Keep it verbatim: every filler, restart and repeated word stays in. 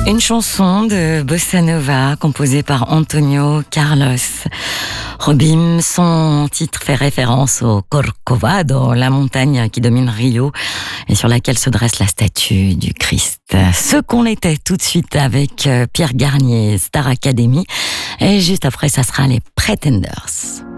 Une chanson de bossa nova composée par Antonio Carlos Jobim. Son titre fait référence au Corcovado, la montagne qui domine Rio et sur laquelle se dresse la statue du Christ. Ce qu'on était tout de suite avec Pierre Garnier, Star Academy, et juste après ça sera les Pretenders.